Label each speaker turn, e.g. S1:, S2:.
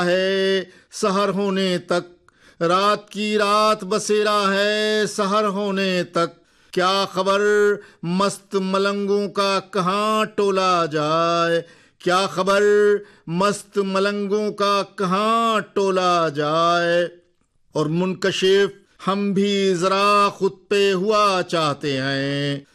S1: है सहर होने तक, रात की रात बसेरा है सहर होने तक। क्या खबर मस्त मलंगों का कहाँ टोला जाए, क्या खबर मस्त मलंगों का कहाँ टोला जाए। और मुनकशिफ हम भी जरा खुद पे हुआ चाहते हैं,